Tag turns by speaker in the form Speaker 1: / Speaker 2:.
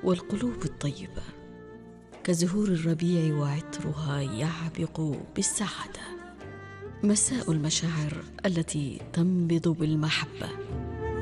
Speaker 1: والقلوب الطيبة، كزهور الربيع وعطرها يعبق بالسعادة. مساء المشاعر التي تنبض بالمحبة.